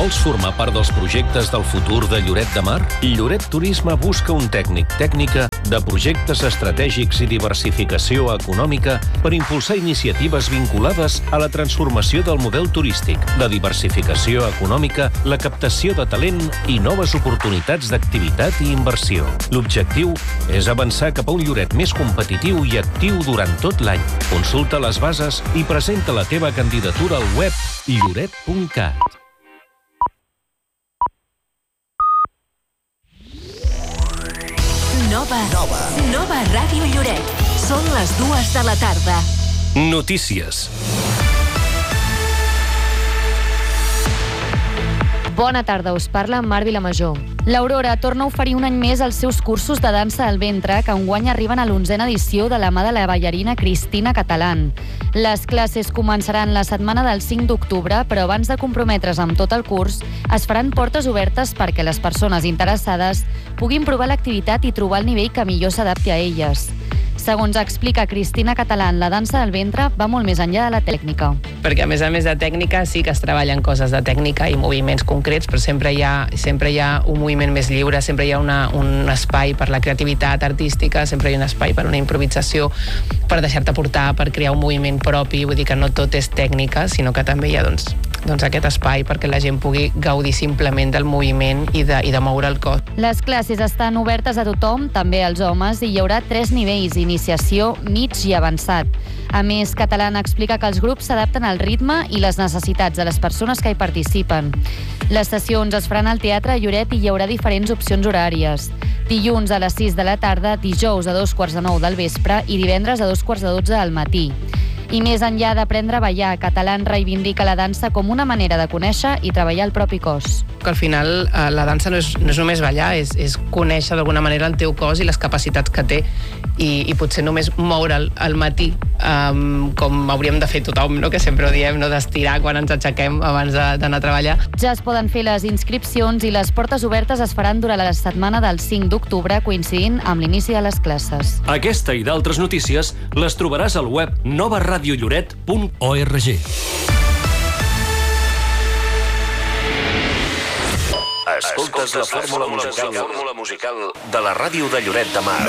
Vols formar part dels projectes del futur de Lloret de Mar? Lloret Turisme busca un tècnica de projectes estratègics i diversificació econòmica per impulsar iniciatives vinculades a la transformació del model turístic, la diversificació econòmica, la captació de talent i noves oportunitats d'activitat i inversió. L'objectiu és avançar cap a un Lloret més competitiu i actiu durant tot l'any. Consulta les bases i presenta la teva candidatura al web lloret.cat. Nova Ràdio Lloret. Són les 2 de la tarda. Notícies. Bona tarda, us parla Mar Vilamajor. L'Aurora torna a oferir un any més els seus cursos de dansa al ventre, que enguany arriben a l'11a edició de la mà de la ballarina Cristina Catalán. Les classes començaran la setmana del 5 d'octubre, però abans de comprometre's amb tot el curs, es faran portes obertes perquè les persones interessades puguin provar l'activitat i trobar el nivell que millor s'adapti a elles. Segons explica Cristina Catalán, la dansa del ventre va molt més enllà de la tècnica. Perquè a més de tècnica sí que es treballen coses de tècnica i moviments concrets, però sempre hi ha un moviment més lliure, sempre hi ha un espai per la creativitat artística, sempre hi ha un espai per una improvisació, per deixar-te portar, per crear un moviment propi. Vull dir que no tot és tècnica, sinó que també hi ha aquest espai perquè la gent pugui gaudir simplement del moviment i de moure el cos. Les classes estan obertes a tothom, també als homes, i hi haurà 3 nivells: iniciació, mig i avançat. A més, Catalán explica que els grups s'adapten al ritme i les necessitats de les persones que hi participen. Les sessions es faran al Teatre Lloret i hi haurà diferents opcions horàries. Dilluns a les 6 de la tarda, dijous a 2:45 del vespre i divendres a 2:45 del matí. I més enllà d'aprendre a ballar, Catalán reivindica la dansa com una manera de conèixer i treballar el propi cos. Que al final la dansa no és només ballar, és conèixer d'alguna manera el teu cos i les capacitats que té i potser només moure'l al matí, com hauríem de fer tothom, no? Que sempre ho diem, no? D'estirar quan ens aixequem abans d'anar a treballar. Ja es poden fer les inscripcions i les portes obertes es faran durant la setmana del 5 d'octubre, coincidint amb l'inici de les classes. Aquesta i d'altres notícies les trobaràs al web novaradiolloret.org. Escoltes la fórmula musical de la ràdio de Lloret de Mar.